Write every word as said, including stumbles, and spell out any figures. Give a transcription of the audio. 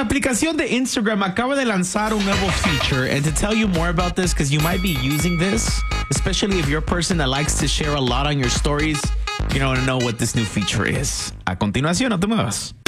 aplicación de Instagram acaba de lanzar un nuevo feature. And to tell you more about this, because you might be using this, especially if you're a person that likes to share a lot on your stories, you don't know what this new feature is. A continuación, no te muevas.